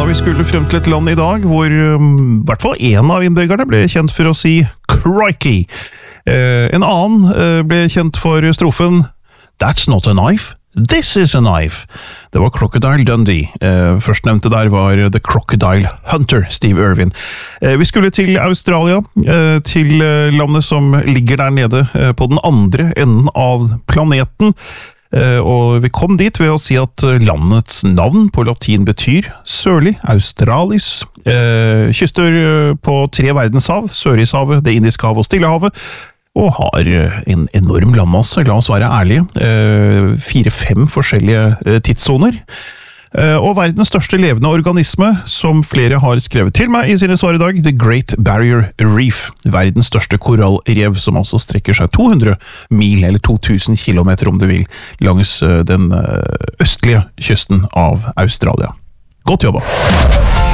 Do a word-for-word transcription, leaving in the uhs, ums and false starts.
vi skulle frem til et land i dag hvor um, i hvert fall en av innbyggerne ble kjent for å si crikey. Uh, en annen uh, ble kjent for strofen That's not a knife, this is a knife. Det var Crocodile Dundee. Uh, førstnevnte der var The Crocodile Hunter, Steve Irwin. Uh, vi skulle til Australia, uh, til uh, landet som ligger der nede uh, på den andre enden av planeten. Uh, og vi kom dit ved å si at landets navn på latin betyr sørlig, Australis, uh, kyster uh, på tre verdenshav, Sørishavet, det Indiske havet og Stillehavet, og har uh, en enorm landmasse, la oss være ærlige, uh, fire-fem forskjellige uh, tidssoner, uh, og verdens største levende organisme, som flere har skrevet til meg i sine svar i dag, The Great Barrier Reef, verdens største korallrev, som altså strekker seg to hundre mil, eller to tusen kilometer om du vil, langs uh, den uh, østlige kysten av Australia. Godt jobba!